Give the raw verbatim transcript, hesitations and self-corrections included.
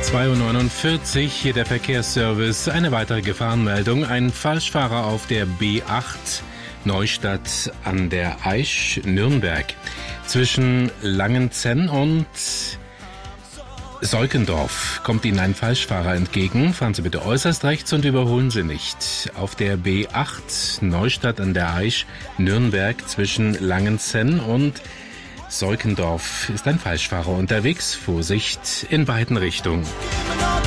zwei Uhr neunundvierzig, hier der Verkehrsservice. Eine weitere Gefahrenmeldung. Ein Falschfahrer auf der B acht Neustadt an der Aisch, Nürnberg. Zwischen Langenzenn und Seukendorf kommt Ihnen ein Falschfahrer entgegen. Fahren Sie bitte äußerst rechts und überholen Sie nicht. Auf der B acht Neustadt an der Aisch, Nürnberg zwischen Langenzenn und Seukendorf ist ein Falschfahrer unterwegs. Vorsicht in beiden Richtungen.